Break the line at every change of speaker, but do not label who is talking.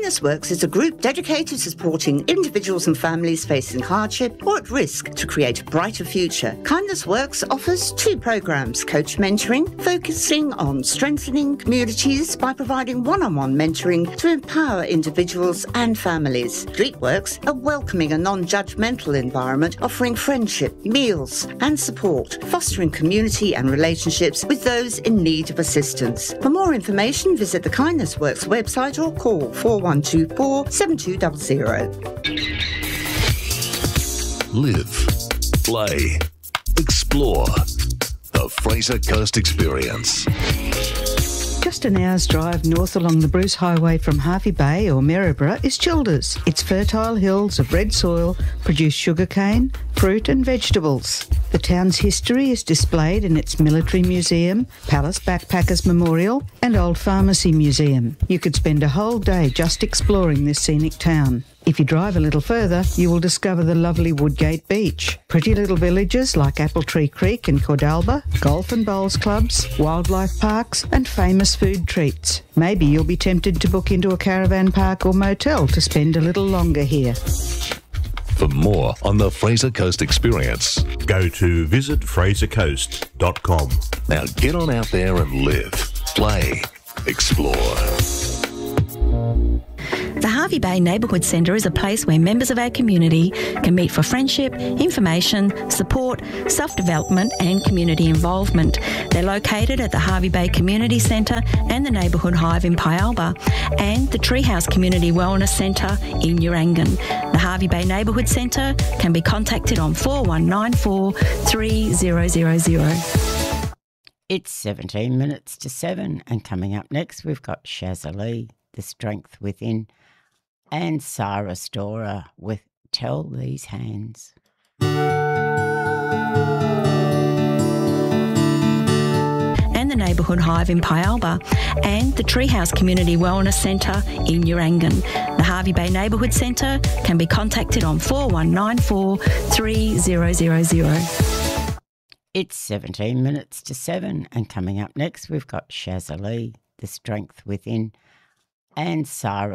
Kindness Works is a group dedicated to supporting individuals and families facing hardship or at risk to create a brighter future. Kindness Works offers 2 programs: coach mentoring, focusing on strengthening communities by providing one-on-one mentoring to empower individuals and families. Streetworks, a welcoming and non-judgmental environment offering friendship, meals and support, fostering community and relationships with those in need of assistance. For more information, visit the Kindness Works website or call 4124 7200.
Live, play, explore. The Fraser Coast Experience.
Just an hour's drive north along the Bruce Highway from Hervey Bay or Maryborough is Childers. Its fertile hills of red soil produce sugarcane, fruit and vegetables. The town's history is displayed in its military museum, Palace Backpackers Memorial and Old Pharmacy Museum. You could spend a whole day just exploring this scenic town. If you drive a little further, you will discover the lovely Woodgate Beach, pretty little villages like Apple Tree Creek and Cordalba, golf and bowls clubs, wildlife parks and famous food treats. Maybe you'll be tempted to book into a caravan park or motel to spend a little longer here.
For more on the Fraser Coast Experience,
go to visitfrasercoast.com.
Now get on out there and live, play, explore.
The Hervey Bay Neighbourhood Centre is a place where members of our community can meet for friendship, information, support, self-development and community involvement. They're located at the Hervey Bay Community Centre and the Neighbourhood Hive in Pyalba and the Treehouse Community Wellness Centre in Urangan. The Hervey Bay Neighbourhood Centre can be contacted on 4194 3000.
It's 17 minutes to 7 and coming up next we've got Shazza Lee, The Strength Within, and Sarah Storer with Tell These Hands.
And the Neighbourhood Hive in Pyalba and the Treehouse Community Wellness Centre in Urangan. The Hervey Bay Neighbourhood Centre can be contacted on 4194 3000.
It's 17 minutes to 7 and coming up next we've got Shazza Lee, The Strength Within, and Sarah